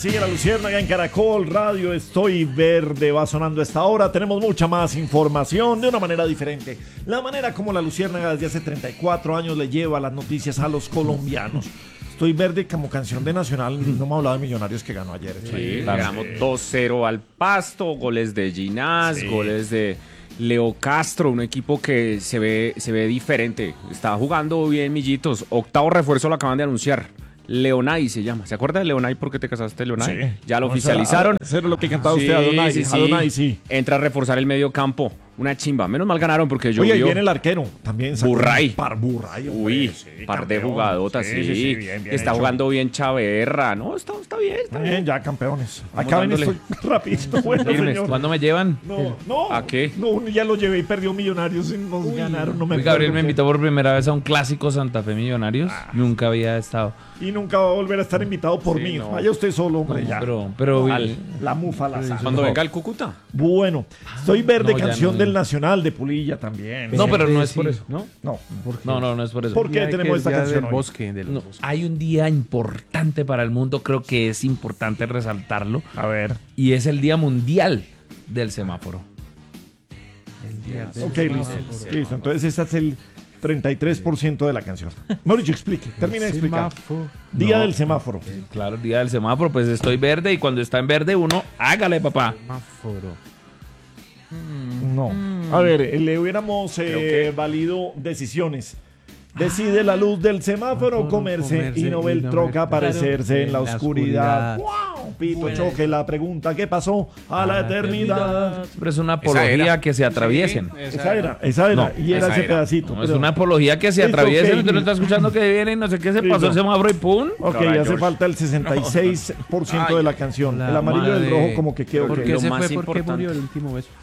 Sigue la Luciérnaga en Caracol Radio. Estoy verde, va sonando a esta hora. Tenemos mucha más información de una manera diferente. La manera como la Luciérnaga desde hace 34 años le lleva las noticias a los colombianos. Estoy verde como canción de Nacional. No me ha hablado de Millonarios que ganó ayer. Sí, ganamos 2-0 al Pasto. Goles de Ginás, goles de Leo Castro, un equipo que se ve diferente. Está jugando bien, Millitos. Octavo refuerzo lo acaban de anunciar. Leonay se llama. ¿Se acuerda de Leonay? ¿Por qué te casaste, Leonay? Sí. Ya lo oficializaron. Eso es lo que cantaba usted, Adonai. Sí. Adonai, sí. Entra a reforzar el medio campo. Una chimba. Menos mal ganaron porque yo. Oye, ahí viene el arquero. También sacó Burray. un par Burray. Hombre. Uy, Sí, par campeón. de jugadotas, sí. Bien Está hecho. jugando bien Chaverra. No, está bien. Bien, ya campeones. Vamos Acá ven, dándole. estoy rapidito. Bueno, Firmes. señor. ¿Cuándo me llevan? No. ¿A qué? No, ya lo llevé y perdió Millonarios y nos ganaron. No me Uy, Gabriel acuerdo me qué. invitó por primera vez a un clásico Santa Fe Millonarios. Nunca había estado. Y nunca va a volver a estar invitado por Sí, mí. no. Vaya usted solo, hombre, ya. Pero La mufa, la sal. Cuando venga el Cúcuta. Bueno, estoy verde, No, ya canción no. del Nacional de Pulilla también. no, pero no es Sí. por eso, ¿no? No, ¿por qué? No es por eso. ¿Por qué Día que tenemos es esta día canción del hoy? bosque, del No, bosque. hay un día importante para el mundo, creo que es importante resaltarlo, A ver. y es el Día Mundial del Semáforo. Ok, listo. Listo, entonces este es el 33% de la canción. Mauricio, explique. Termina de explicar. Semáforo. Día del semáforo. Claro, el Día del Semáforo, pues estoy verde y cuando está en verde uno, hágale, papá. Semáforo. No. A ver, le hubiéramos valido decisiones. Decide la luz del semáforo comerse y no ve el troca aparecerse en la oscuridad. ¡Wow! Pito choque la pregunta: ¿qué pasó a la eternidad? Pero es una apología era. que se atraviesen. Esa era. No, y era esa ese era. pedacito. No, es pero- una apología que se Listo, atraviesen. ok. Usted no está escuchando que viene y no sé qué se pasó Listo. el semáforo y ¡pum! Ok, Ahora, hace George. falta el 66% de la canción. La El amarillo del madre. rojo como que quedó. ¿Por ok. qué Lo se más fue? ¿Por qué importante. murió el último beso?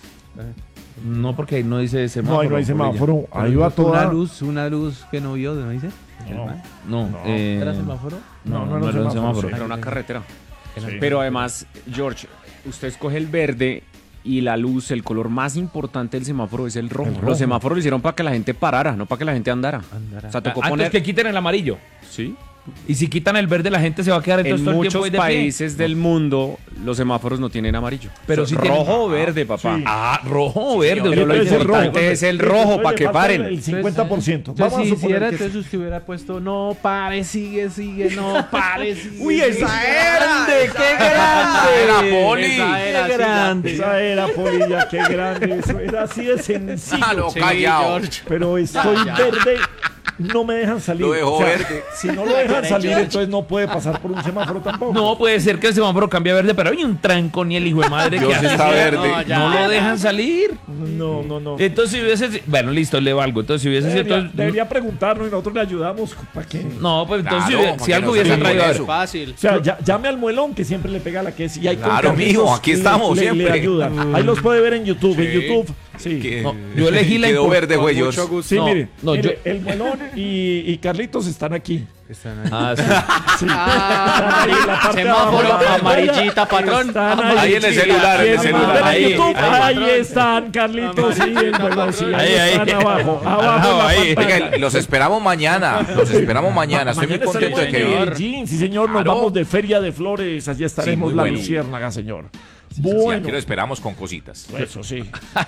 No, porque ahí no dice semáforo. No, ahí no hay semáforo. Ahí va toda. Una luz que no vio, ¿no dice? No, ¿Era semáforo? no era era un semáforo, semáforo. sí. Era una carretera. Sí. Pero además, George, usted escoge el verde y la luz, el color más importante del semáforo es el rojo. El rojo. Los semáforos lo hicieron para que la gente parara, no para que la gente andara. O sea, tocó Antes poner... que quiten el amarillo. Sí. Y si quitan el verde, la gente se va a quedar entonces En todo el tiempo muchos ahí de pie. países del mundo, los semáforos no tienen amarillo. Pero Son sí tienen- rojo o verde, papá. Sí. Ah, rojo o verde. Pero yo lo lo Entonces el importante es el rojo, Entonces para le que falta paren. El 50%. Entonces, Vamos a si suponer hiciera, que entonces usted hubiera puesto no pare, sigue, no pare, sigue. Uy, esa sigue. era, grande, esa qué era, grande. era, Poli. Esa era, Qué sí, grande. esa era Polilla, qué grande. Eso era así de sencillo. Ah, no, Sí, callado. George. Pero estoy verde. No me dejan salir. Lo dejó verde. Si no lo dejan salir, entonces no puede pasar por un semáforo tampoco. No, puede ser que el semáforo cambie a verde, pero hay un trancón y el hijo de madre que Dios hace está que verde. No lo dejan salir. No. Entonces si hubiese... Bueno, listo, le valgo. Entonces si hubiese sido... Debería preguntarnos y nosotros le ayudamos para que. No, pues entonces Claro, si para que algo no hubiese salga traído... a ver, eso. Fácil. O sea, llame al muelón que siempre le pega la que es. Y ahí con Claro, Carlitos mijo, aquí estamos le siempre. ayuda. Ahí los puede ver en YouTube. En Sí. YouTube, sí. Que- No, yo elegí la Quedó impor- verde, güey, Con George. mucho gusto. Sí, No, mire, no, mire, el muelón y Carlitos están aquí. Están ahí. Ah, sí. Sí. Están ahí en la parte de abajo de la Semáforo pantalla. amarillita, patrón. Están Ahí en el celular, en el Y celular. ver en Ahí, YouTube, ahí. ahí están, Carlitos. Sí, el muelón, sí, ahí Ahí, están ahí. abajo. Abajo en la Ahí. pantalla. Oiga, los esperamos mañana. Los esperamos mañana. Estoy muy Mañana contento de estaremos que en vengan. Medellín, sí señor, nos Claro. vamos de Feria de Flores, allí estaremos muy la bueno. luciérnaga, señor. Sí, Bueno, aquí lo esperamos con cositas. eso sí.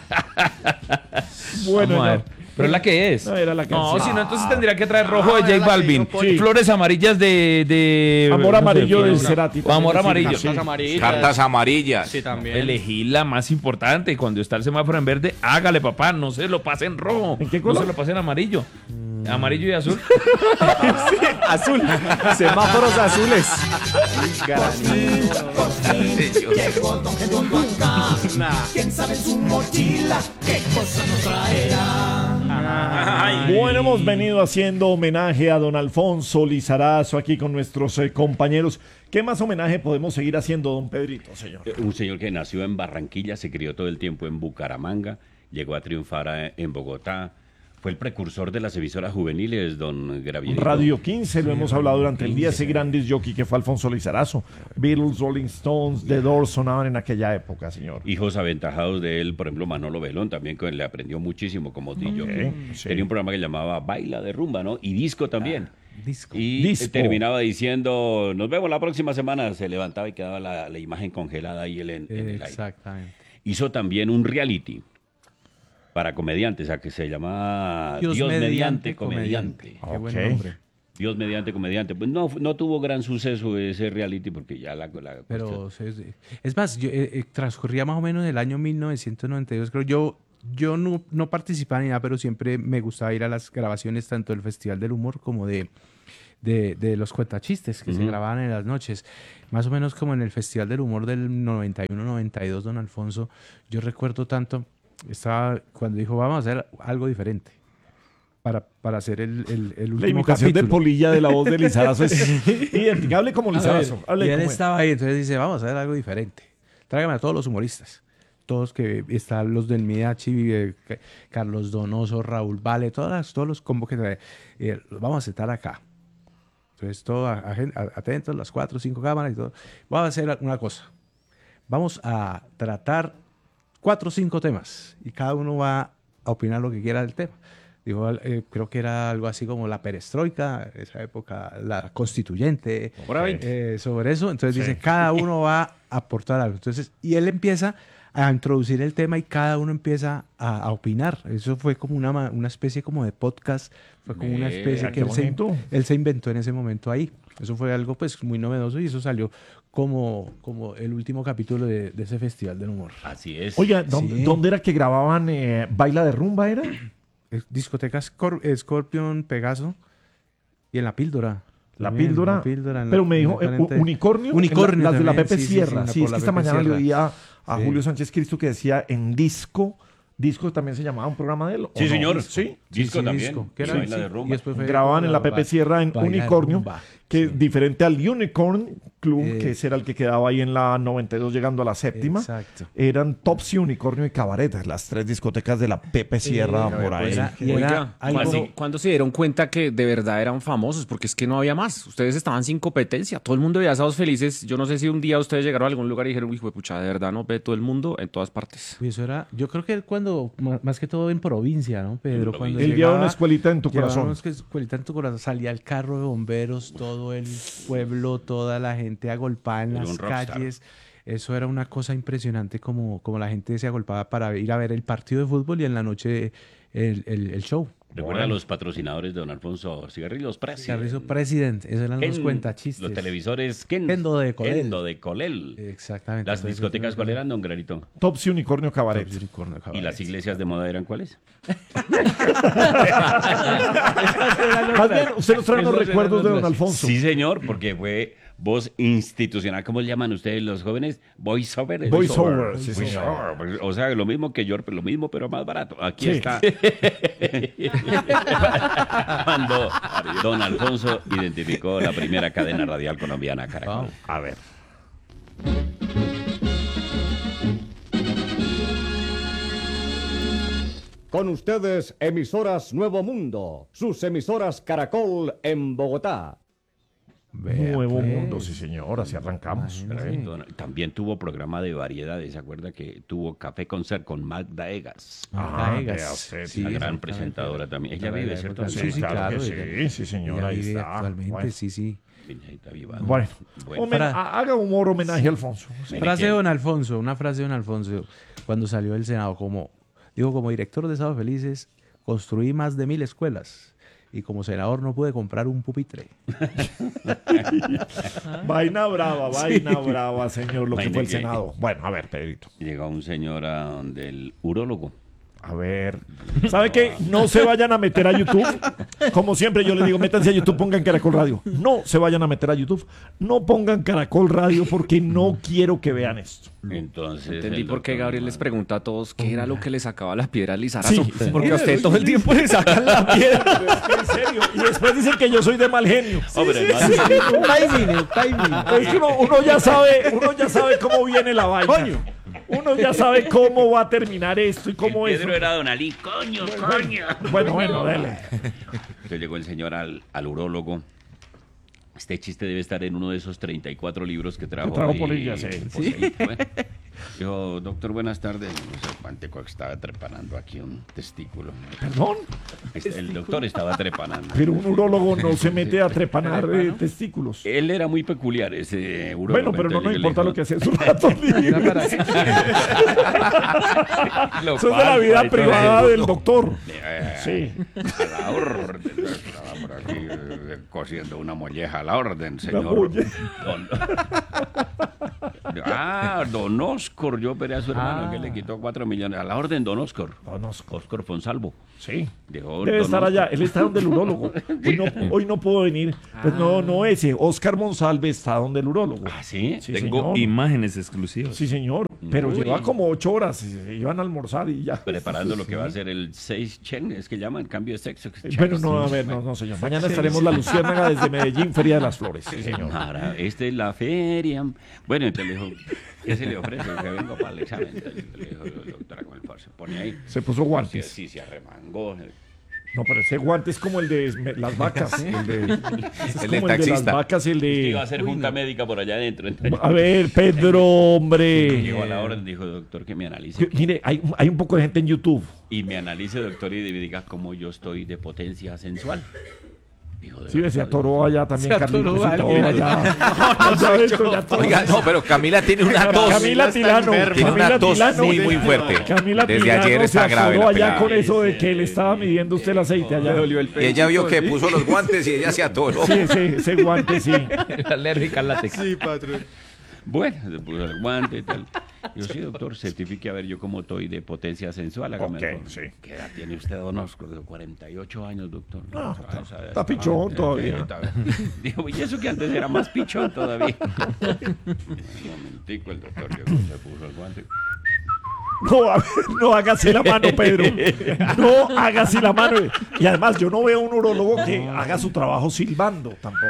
Bueno, Vamos a ver. no. Pero es la que es. No, era la No, canción. si no, entonces tendría que traer rojo de era J la que Balvin. dijo Poli. Flores amarillas de Amor amarillo quién de es. Cerati. O amor también, amarillo. sí. Cartas amarillas. Cartas amarillas. Sí, también. Elegí la más importante. Cuando está el semáforo en verde, hágale, papá. No se lo pase en rojo. ¿En qué No color? se lo pase en amarillo. Amarillo y azul. Azul. Semáforos azules. Bueno, hemos venido haciendo homenaje a don Alfonso Lizarazo aquí con nuestros compañeros. ¿Qué más homenaje podemos seguir haciendo, don Pedrito, señor? Un señor que nació en Barranquilla, se crió todo el tiempo en Bucaramanga, llegó a triunfar en Bogotá, fue el precursor de las emisoras juveniles, don Gravierito. Radio 15, lo hemos hablado durante el día, ese gran disc jockey que fue Alfonso Lizarazo. Beatles, Rolling Stones, The Doors sonaban en aquella época, señor. Hijos aventajados de él, por ejemplo, Manolo Belón, también le aprendió muchísimo como DJ. sí. Tenía un programa que llamaba Baila de Rumba, ¿no? Y disco también. Disco. Y Disco. terminaba diciendo, nos vemos la próxima semana. Se levantaba y quedaba la imagen congelada ahí en el aire. Exactamente. Hizo también un reality para comediantes, o sea, que se llama Dios mediante comediante. Qué buen Ok. nombre. Dios mediante comediante. Pues no tuvo gran suceso ese reality porque ya Pero es más, transcurría más o menos el año 1992, creo. Yo no participaba ni nada, pero siempre me gustaba ir a las grabaciones tanto del Festival del Humor como de los cuentachistes que se grababan en las noches. Más o menos como en el Festival del Humor del 91-92, don Alfonso, yo recuerdo tanto, estaba cuando dijo, vamos a hacer algo diferente para hacer el último La imitación de capítulo. Polilla de la voz de Lizarazo es idéntica. Hable como Lizarazo. Hable Y él como él. estaba ahí, entonces dice, vamos a hacer algo diferente. Tráigame a todos los humoristas. Todos que están los del Midachi, Carlos Donoso, Raúl Vale, todos los combos que trae. Los vamos a sentar acá. Entonces, todos atentos, las 4 o 5 cámaras y todo. Vamos a hacer una cosa. Vamos a tratar 4 o 5 temas y cada uno va a opinar lo que quiera del tema. Dijo, creo que era algo así como la perestroika, esa época, la constituyente, sobre eso. Entonces dice, cada uno va a aportar algo. Entonces, y él empieza a introducir el tema y cada uno empieza a opinar. Eso fue como una especie como de podcast, fue como una especie que él se inventó en ese momento ahí. Eso fue algo pues muy novedoso y eso salió como el último capítulo de ese Festival del Humor. Así es. Oiga, Sí. ¿dónde era que grababan Baila de Rumba era? Discoteca Scorpion, Pegaso y en La Píldora. La También, Píldora. La Píldora, Pero me dijo Unicornio. Unicornio. Las de la también, Pepe sí, sí, Sierra. sí, Sí, por es la que esta Pepe mañana le Sierra. oía a Sí. Julio Sánchez Cristo que decía en Disco también se llamaba un programa de él. ¿o Sí, no? señor. Sí. Disco Sí, también. Disco, que Y era- Baila sí, de Rumba. y después fue Grababan en la como Pepe Sierra en Baila de Unicornio, Rumba. que es Sí. diferente al Unicorn Club, que ese era el que quedaba ahí en la 92 llegando a la séptima. Exacto. Eran Topsy, Unicornio y Cabaret, las 3 discotecas de la Pepe Sierra por ahí. Y era Oiga, algo- ¿cuándo se dieron cuenta que de verdad eran famosos? Porque es que no había más. Ustedes estaban sin competencia. Todo el mundo veía Sábados Felices. Yo no sé si un día ustedes llegaron a algún lugar y dijeron, hijo de pucha, de verdad no ve todo el mundo en todas partes. Y eso era, yo creo que cuando, más que todo en provincia, ¿no, Pedro? Cuando Él llevaba una escuelita en tu llevaba corazón. una escuelita en tu corazón, salía el carro de bomberos, todo el pueblo, toda la gente agolpada en Era las un rockstar. calles. Eso era una cosa impresionante como la gente se agolpaba para ir a ver el partido de fútbol y en la noche el show. Recuerda a los patrocinadores de don Alfonso Cigarrillos President. Carrizo President, esos eran los Ken, cuentachistes. Los televisores Kendo de Colel. Kendo de Colel. Exactamente. Las Entonces, discotecas, eso ¿cuáles era- eran, don Granito? Topsy, Unicornio, Cabaret. Unicornio, ¿Y cabaret. las iglesias de moda eran cuáles? Más bien, usted nos trae unos recuerdos de don Alfonso. Sí, señor, porque fue voz institucional. ¿Cómo le llaman ustedes los jóvenes? Voiceover. Voiceover, sí, Voiceover. O sea, lo mismo que yo, lo mismo, pero más barato. Aquí Sí. está. Cuando don Alfonso identificó la primera cadena radial colombiana, Caracol. A ver. Con ustedes, emisoras Nuevo Mundo, sus emisoras Caracol en Bogotá. Vea, Nuevo pues. Mundo, sí señor, así arrancamos. También tuvo programa de variedades. ¿Se acuerda que tuvo Café Concert con Magda Egas? Ah, Egas. vea usted, Sí, La gran exactamente. presentadora también. Ella La vive, verdad, ¿cierto? Sí, sí, claro. que ella- sí, señor, ella ahí vive está. actualmente, Bueno. sí, sí. Ahí viva. Bueno, Bueno. haga humor homenaje a Alfonso. Sí. Frase de don Alfonso, una frase de don Alfonso cuando salió del Senado como director de Sábados Felices construí más de 1000 escuelas y como senador no pude comprar un pupitre. Vaina brava, señor, lo que Vaina fue el que- Senado. Bueno, a ver, Pedrito. Llegó un señor a donde el urólogo. A ver. ¿Sabe qué? No se vayan a meter a YouTube. Como siempre yo les digo, métanse a YouTube, pongan Caracol Radio. No se vayan a meter a YouTube. No pongan Caracol Radio porque no quiero que vean esto. Entonces. Entendí el por qué doctor Gabriel les Mann- pregunta a todos qué era lo que le sacaba la piedra al Lizarazo. Sí. Porque a usted todo el tiempo le sacan la piedra. Pero es que en serio. Y después dicen que yo soy de mal genio. Hombre, no, Un timing. Es que uno ya sabe cómo viene la vaina. Uno ya sabe cómo va a terminar esto y cómo es. Pedro era Don Ali. Coño. Bueno, dale. Entonces llegó el señor al urólogo. Este chiste debe estar en uno de esos 34 libros que trajo. Que trajo ahí, Polilla, sí. el Poseidón, ¿eh? Dijo, doctor, buenas tardes. No sé cuánto estaba trepanando aquí un testículo. ¿Perdón? El doctor estaba trepanando. Pero un urólogo no se mete a trepanar testículos. Él era muy peculiar, ese urólogo. Bueno, pero no Entonces, nos le importa dijo, lo que hace en sus ratos libres. Lo Eso es de la vida palpa y todo privada eso. del doctor. Sí. A la orden. Estaba por aquí cosiendo una molleja a la orden, señor. molleja. Don Oscar, yo operé a su hermano que le quitó 4 millones. A la orden, don Oscar. Don Oscar. Oscar Fonsalvo. Sí. Dijo, Debe don estar Oscar. allá. Él está donde el urólogo. Hoy no puedo venir. Pues no ese. Oscar Monsalve está donde el urólogo. ¿Ah, sí? Sí, Tengo señor. imágenes exclusivas. Sí, señor. Pero Uy. lleva como 8 horas. Iban a almorzar y ya. Preparando lo que va a ser el 6 Chen, es que llaman cambio de sexo. Bueno, no, a ver, no, señor. Mañana estaremos la Luciérnaga desde Medellín, Feria de las Flores. Sí, señor. Ahora, esta es la feria. Bueno, entonces le dijo, ¿qué se le ofrece? Que vengo para el examen. Entonces le dijo, doctora, con el se pone ahí. Se puso guantes. Sí, se arremangó. No, pero ese guante es como el de las vacas. Es El como del el de las taxista. vacas, el Iba a de... hacer junta médica por allá adentro. Entonces, A ver, Pedro, hombre. llegó a la orden, dijo, doctor, que me analice. Mire, hay un poco de gente en YouTube. Y me analice, doctor, y diga cómo yo estoy de potencia sensual. Dijo, Sí, se atoró allá también, Se atoró Carlitos. Se atoró alguien. allá. Allá adentro, ya todo. Oiga, no, pero Camila tiene una tos. Camila Tilano. Tiene una Camila tos Tilano. muy fuerte. Camila Desde Tilano ayer se está grave atoró la allá pelada. con eso de que le estaba midiendo usted el aceite allá. Y ella vio que puso los guantes y ella se atoró. Sí, ese guante, sí. Alérgica al látex. bueno, se puso el guante y tal. Yo sí, doctor, certifique a ver yo cómo estoy de potencia sensual. Hágame el Ok, favor. sí. ¿Qué edad tiene usted, don Oscar? De 48 años, doctor. No, Esa edad está pichón todavía. Dijo, y eso que antes era más pichón todavía. Un momentico, el doctor llegó, se puso el guante. No, a ver, no hágase la mano, Pedro. No hágase la mano. Y además, yo no veo un urólogo que haga su trabajo silbando tampoco.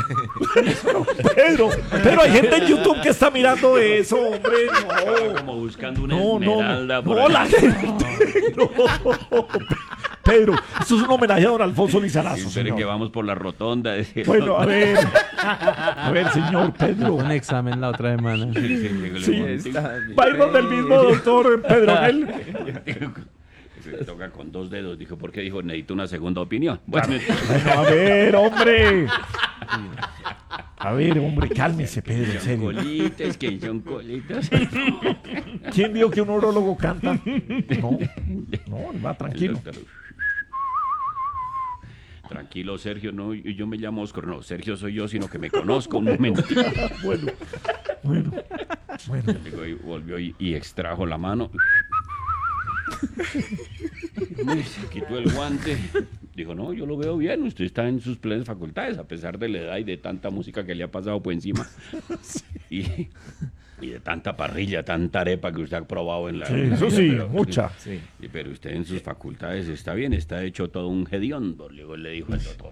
Pero hay gente en YouTube que está mirando eso, hombre. Estaba como buscando una No, esmeralda. por no, ahí. la gente. No. Pedro, esto es un homenaje a don Alfonso Lizarazo, Espere señor. que vamos por la rotonda. Bueno, a ver, señor Pedro. Un examen la otra semana. Sí, va a ir donde el mismo doctor Pedronel. Se toca con 2 dedos, dijo, porque dijo, necesito una segunda opinión. Bueno, Bueno, a ver, hombre. A ver, hombre, cálmese, Pedro, en serio. colitas, ¿quién son colitas? ¿Quién dijo que un urólogo canta? No, va El tranquilo. doctor, tranquilo, Sergio, no, yo me llamo Oscar, no, Sergio soy yo, sino que me conozco, un momento. Bueno. Llegó y volvió y extrajo la mano. Se quitó el guante. Dijo, no, yo lo veo bien, usted está en sus plenas facultades, a pesar de la edad y de tanta música que le ha pasado por encima. Y de tanta parrilla, tanta arepa que usted ha probado en la... Sí, eso sí, pero- mucha. Pero usted en sus facultades está bien, está hecho todo un hediondo, luego le dijo el doctor.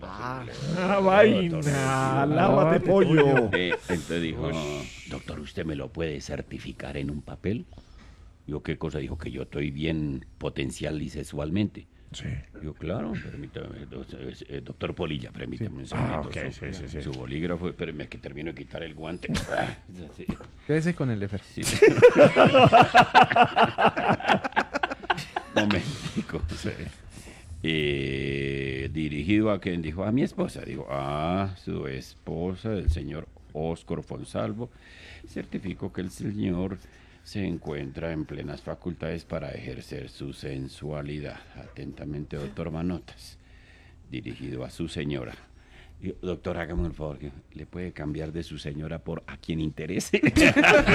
Vaina, lávate pollo. Entonces dijo, doctor, ¿usted me lo puede certificar en un papel? Yo, ¿qué cosa? Dijo que yo estoy bien potencial y sexualmente. Sí. Yo, claro, permítame, doctor Polilla, permítame un segundito. ok, sí. Su bolígrafo, espéreme que termino de quitar el guante. Sí. Quédese con el Efer. Sí. Momentico. Dirigido a quien dijo, a mi esposa. Dijo, su esposa, el señor Oscar Fonsalvo, certificó que el señor se encuentra en plenas facultades para ejercer su sensualidad. Atentamente, doctor Manotas. Dirigido a su señora. Doctor, hágame un favor, que le puede cambiar de su señora por a quien interese.